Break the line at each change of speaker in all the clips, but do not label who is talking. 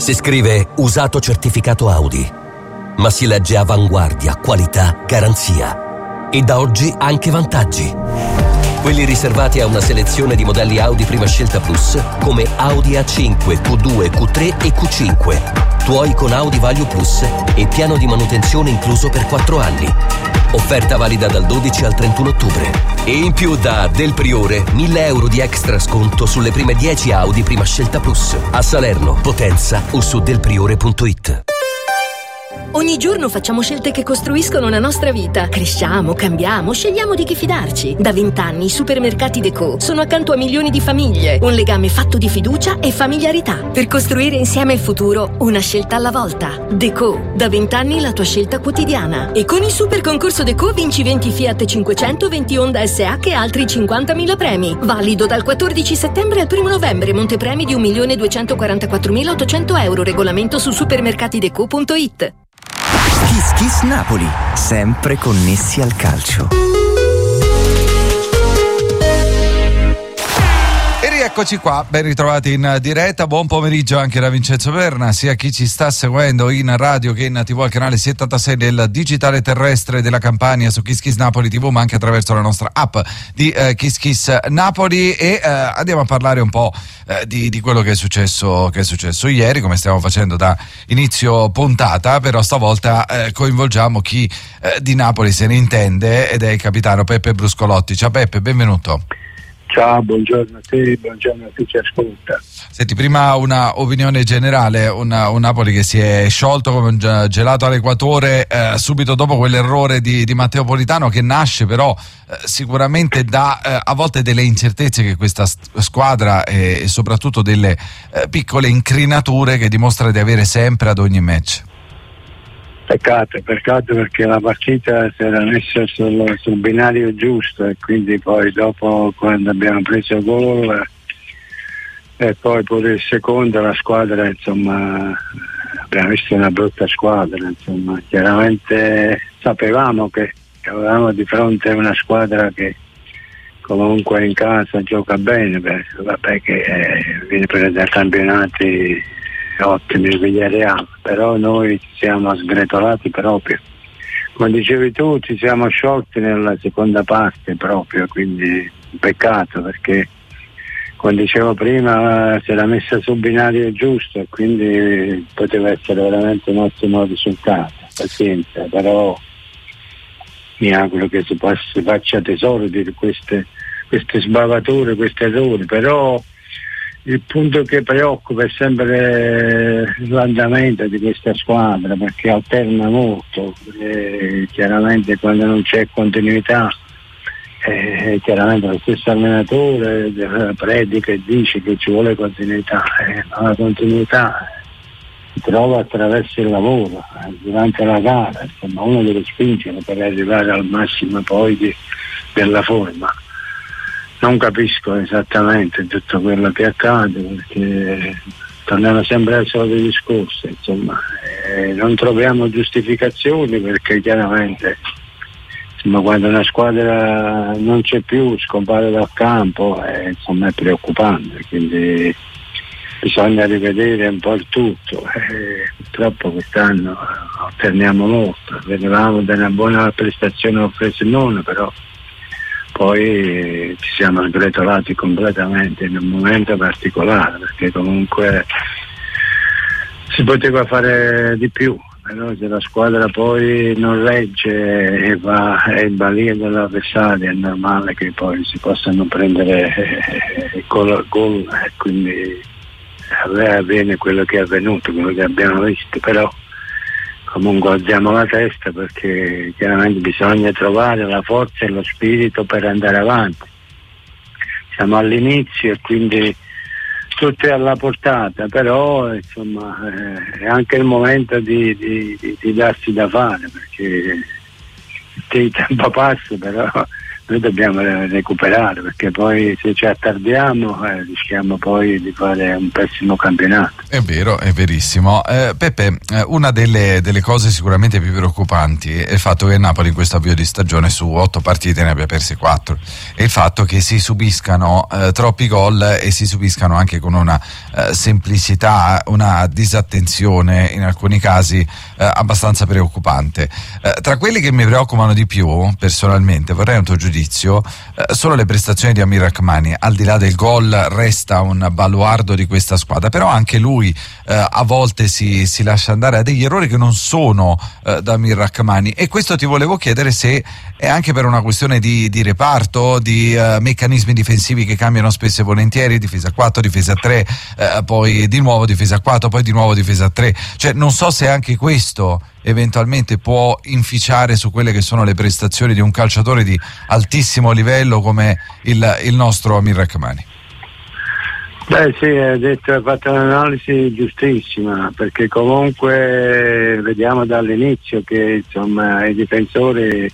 Si scrive usato certificato Audi, ma si legge avanguardia, qualità, garanzia. E da oggi anche vantaggi. Quelli riservati a una selezione di modelli Audi Prima Scelta Plus, come Audi A5, Q2, Q3 e Q5. Tuoi con Audi Value Plus e piano di manutenzione incluso per 4 anni. Offerta valida dal 12 al 31 ottobre. E in più da Del Priore 1.000 euro di extra sconto sulle prime 10 Audi Prima Scelta Plus. A Salerno, Potenza o su delpriore.it.
Ogni giorno facciamo scelte che costruiscono la nostra vita. Cresciamo, cambiamo, scegliamo di chi fidarci. Da 20 anni i supermercati Deco sono accanto a milioni di famiglie. Un legame fatto di fiducia e familiarità. Per costruire insieme il futuro, una scelta alla volta. Deco, da 20 anni la tua scelta quotidiana. E con il super concorso Deco vinci 20 Fiat 500, 20 Honda SH e altri 50.000 premi. Valido dal 14 settembre al 1 novembre. Montepremi di 1.244.800 euro. Regolamento su supermercatideco.it.
Kiss Kiss Napoli, sempre connessi al calcio.
E rieccoci qua, ben ritrovati in diretta. Buon pomeriggio anche da Vincenzo Perna, sia chi ci sta seguendo in radio che in TV al canale 76 del digitale terrestre della Campania su Kiss Kiss Napoli TV, ma anche attraverso la nostra app di Kiss Kiss Napoli. E andiamo a parlare un po' di quello che è successo ieri, come stiamo facendo da inizio puntata, però stavolta coinvolgiamo chi di Napoli se ne intende, ed è il capitano Peppe Bruscolotti. Ciao Peppe, benvenuto.
Ciao, buongiorno a te, buongiorno a chi ci ascolta.
Senti, prima una opinione generale, un Napoli che si è sciolto come un gelato all'equatore subito dopo quell'errore di Matteo Politano, che nasce però sicuramente da a volte delle incertezze che questa squadra e soprattutto delle piccole incrinature che dimostra di avere sempre ad ogni match.
Peccato perché la partita si era messa sul binario giusto, e quindi poi dopo, quando abbiamo preso il gol e poi pure il secondo, la squadra, insomma, abbiamo visto una brutta squadra, insomma. Chiaramente sapevamo che avevamo di fronte una squadra che comunque in casa gioca bene, vabbè che viene presa da campionati ottimi, il Villarreal, però noi ci siamo sgretolati proprio, come dicevi tu, ci siamo sciolti nella seconda parte proprio, quindi peccato, perché come dicevo prima si era messa sul binario giusto e quindi poteva essere veramente un ottimo risultato. Pazienza, però mi auguro che si faccia tesoro di queste sbavature, questi errori. Però il punto che preoccupa è sempre l'andamento di questa squadra, perché alterna molto, chiaramente quando non c'è continuità, chiaramente lo stesso allenatore predica e dice che ci vuole continuità, ma la continuità si trova attraverso il lavoro, durante la gara, insomma uno deve spingere per arrivare al massimo poi della forma. Non capisco esattamente tutto quello che accade, perché torniamo sempre al solito discorso, insomma, non troviamo giustificazioni, perché chiaramente, insomma, quando una squadra non c'è più, scompare dal campo, insomma, è preoccupante, quindi bisogna rivedere un po' il tutto. Purtroppo quest'anno alterniamo molto, venivamo da una buona prestazione al Frosinone, però poi ci siamo sgretolati completamente in un momento particolare, perché comunque si poteva fare di più, però se la squadra poi non regge e va in balia dell'avversario, è normale che poi si possano prendere gol a gol, e quindi avviene quello che è avvenuto, quello che abbiamo visto. Però comunque alziamo la testa, perché chiaramente bisogna trovare la forza e lo spirito per andare avanti. Siamo all'inizio e quindi tutto è alla portata, però insomma è anche il momento di darsi da fare, perché il tempo passa, però noi dobbiamo recuperare, perché poi se ci attardiamo rischiamo poi di fare un pessimo campionato.
È vero, è verissimo. Peppe, una delle cose sicuramente più preoccupanti è il fatto che il Napoli in questo avvio di stagione su 8 partite ne abbia perse 4, e il fatto che si subiscano troppi gol e si subiscano anche con una semplicità, una disattenzione in alcuni casi abbastanza preoccupante. Tra quelli che mi preoccupano di più personalmente, vorrei un tuo giudizio, sono le prestazioni di Amir Rrahmani. Al di là del gol resta un baluardo di questa squadra, però anche lui a volte si lascia andare a degli errori che non sono da Amir Rrahmani, e questo ti volevo chiedere se è anche per una questione di reparto, di meccanismi difensivi che cambiano spesso e volentieri, difesa 4, difesa 3, poi di nuovo difesa 4, poi di nuovo difesa 3, cioè non so se anche questo eventualmente può inficiare su quelle che sono le prestazioni di un calciatore di altissimo livello come il nostro Amir Rrahmani.
Beh sì, hai fatto un'analisi giustissima, perché comunque vediamo dall'inizio che insomma i difensori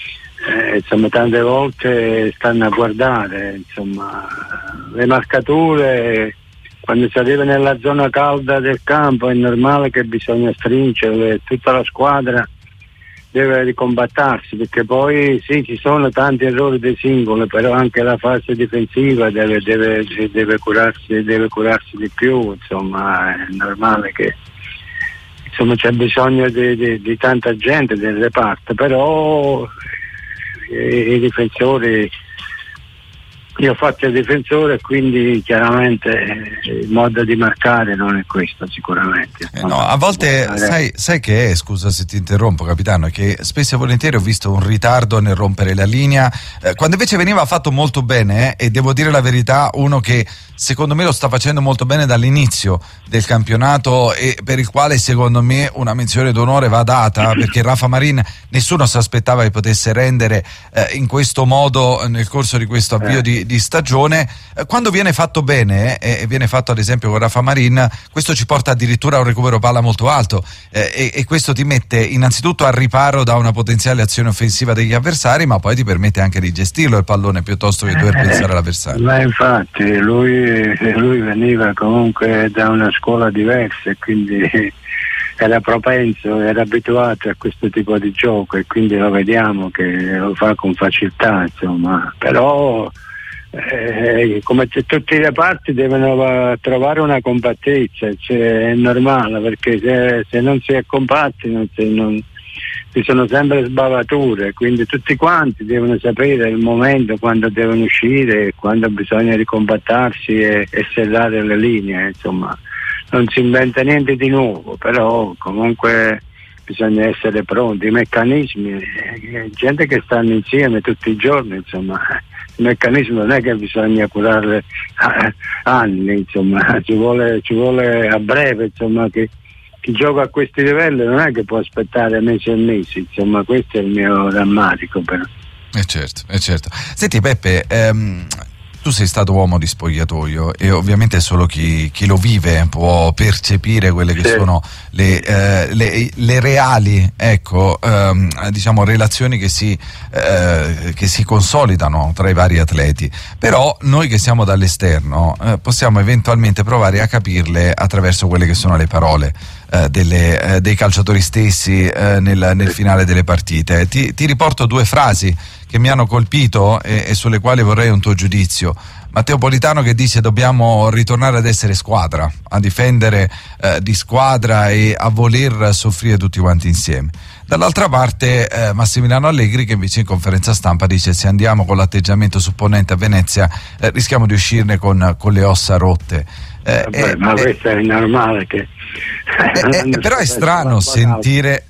tante volte stanno a guardare insomma le marcature. Quando si arriva nella zona calda del campo è normale che bisogna stringere, tutta la squadra deve ricombattarsi, perché poi sì, ci sono tanti errori dei singoli, però anche la fase difensiva deve curarsi di più, insomma è normale che insomma c'è bisogno di tanta gente del reparto, però i difensori, io ho fatto il difensore, quindi chiaramente il modo di marcare non è questo sicuramente.
No, a volte sai che è, scusa se ti interrompo capitano, che spesso e volentieri ho visto un ritardo nel rompere la linea, quando invece veniva fatto molto bene, e devo dire la verità, uno che secondo me lo sta facendo molto bene dall'inizio del campionato e per il quale secondo me una menzione d'onore va data, perché Rafa Marin nessuno si aspettava che potesse rendere in questo modo nel corso di questo avvio di stagione. Quando viene fatto bene, e viene fatto ad esempio con Rafa Marin, questo ci porta addirittura a un recupero palla molto alto, e questo ti mette innanzitutto al riparo da una potenziale azione offensiva degli avversari, ma poi ti permette anche di gestirlo il pallone piuttosto che dover pensare all'avversario.
Ma infatti lui veniva comunque da una scuola diversa e quindi era propenso, era abituato a questo tipo di gioco, e quindi lo vediamo che lo fa con facilità, insomma. Però come tutti i reparti devono trovare una compattezza, cioè, è normale, perché se non si è compatti ci sono sempre sbavature, quindi tutti quanti devono sapere il momento quando devono uscire, quando bisogna ricompattarsi e serrare le linee, insomma non si inventa niente di nuovo, però comunque bisogna essere pronti, i meccanismi, gente che stanno insieme tutti i giorni, insomma il meccanismo non è che bisogna curarle anni, insomma ci vuole a breve, insomma, che chi gioca a questi livelli non è che può aspettare mesi e mesi, insomma questo è il mio rammarico però.
Certo. Senti Peppe, tu sei stato uomo di spogliatoio e ovviamente solo chi lo vive può percepire quelle che sono le reali, diciamo, relazioni che si consolidano tra i vari atleti. Però noi che siamo dall'esterno possiamo eventualmente provare a capirle attraverso quelle che sono le parole dei calciatori stessi nel finale delle partite. Ti riporto 2 frasi che mi hanno colpito e sulle quali vorrei un tuo giudizio. Matteo Politano che dice: dobbiamo ritornare ad essere squadra, a difendere di squadra e a voler soffrire tutti quanti insieme. Dall'altra parte Massimiliano Allegri che invece in conferenza stampa dice: se andiamo con l'atteggiamento supponente a Venezia rischiamo di uscirne con le ossa rotte.
Ma questo è normale che
però è strano sentire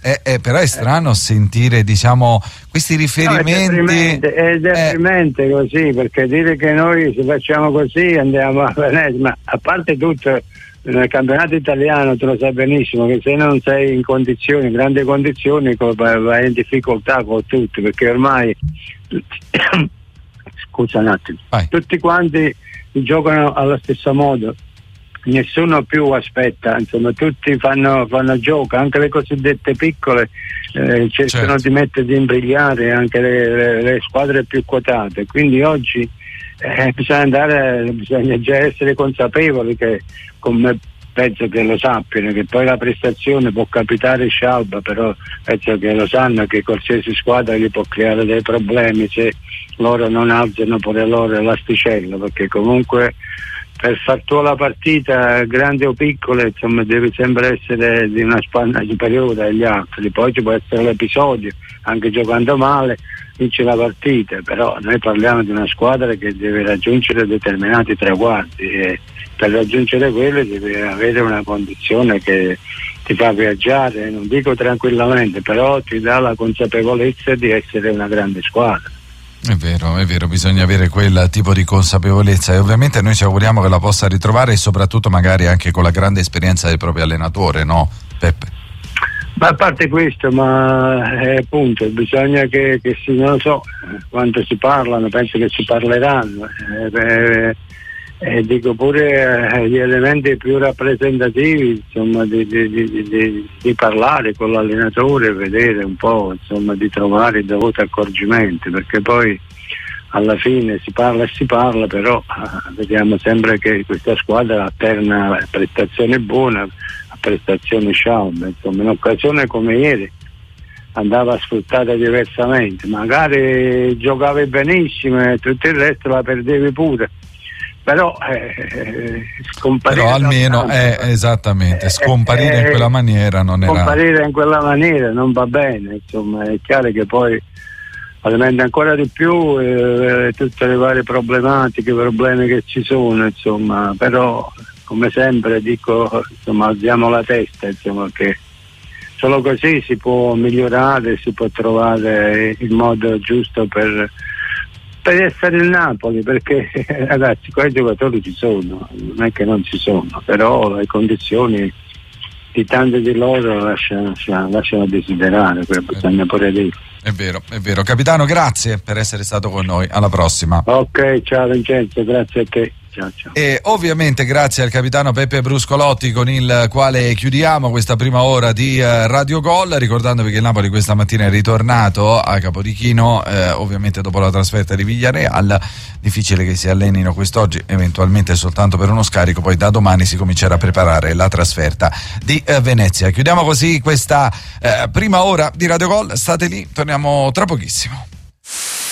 diciamo questi riferimenti.
È deprimente così, perché dire che noi se facciamo così andiamo a Venezia, ma a parte tutto nel campionato italiano tu lo sai benissimo che se non sei in condizioni, grandi condizioni, vai in difficoltà con tutti, perché ormai scusa un attimo, tutti quanti giocano allo stesso modo, nessuno più aspetta, insomma tutti fanno gioco, anche le cosiddette piccole cercano di mettersi in brillare, anche le squadre più quotate, quindi oggi bisogna già essere consapevoli che, come penso che lo sappiano, che poi la prestazione può capitare scialba, però penso che lo sanno che qualsiasi squadra gli può creare dei problemi se loro non alzano pure loro l'asticella, perché comunque per far tua la partita, grande o piccola, insomma devi sempre essere di una spanna superiore agli altri. Poi ci può essere l'episodio, anche giocando male vince la partita, però noi parliamo di una squadra che deve raggiungere determinati traguardi e per raggiungere quelli deve avere una condizione che ti fa viaggiare, non dico tranquillamente, però ti dà la consapevolezza di essere una grande squadra.
È vero, bisogna avere quel tipo di consapevolezza e ovviamente noi ci auguriamo che la possa ritrovare e soprattutto magari anche con la grande esperienza del proprio allenatore, no Peppe?
Ma a parte questo, appunto, bisogna che non lo so, quando si parlano, penso che si parleranno, dico pure gli elementi più rappresentativi, insomma, di parlare con l'allenatore, vedere un po', insomma, di trovare i dovuti accorgimenti, perché poi alla fine si parla, però vediamo sempre che questa squadra alterna prestazione buona a prestazione scialbe, insomma, in occasione come ieri andava sfruttata diversamente, magari giocavi benissimo e tutto il resto la perdevi pure. Però scomparire,
però almeno esattamente scomparire in quella maniera non era,
scomparire in quella maniera non va bene, insomma è chiaro che poi alimenta ancora di più tutte le varie problemi che ci sono, insomma, però come sempre dico, insomma, alziamo la testa, insomma, che solo così si può migliorare, si può trovare il modo giusto per essere il Napoli, perché ragazzi quei giocatori ci sono, non è che non ci sono, però le condizioni di tanti di loro lasciano a desiderare, bisogna pure dire.
È vero, capitano, grazie per essere stato con noi, alla prossima.
Ok, ciao Vincenzo, grazie a te. Ciao.
E ovviamente grazie al capitano Peppe Bruscolotti, con il quale chiudiamo questa prima ora di Radio Gol, ricordandovi che il Napoli questa mattina è ritornato a Capodichino, ovviamente dopo la trasferta di Villarreal. Difficile che si allenino quest'oggi, eventualmente soltanto per uno scarico, poi da domani si comincerà a preparare la trasferta di Venezia. Chiudiamo così questa prima ora di Radio Gol, state lì, torniamo tra pochissimo.